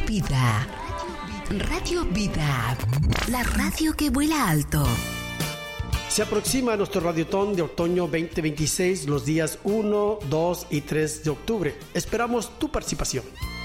Vida. Radio Vida. La radio que vuela alto. Se aproxima nuestro Radiotón de Otoño 2026 los días 1, 2 y 3 de octubre. Esperamos tu participación.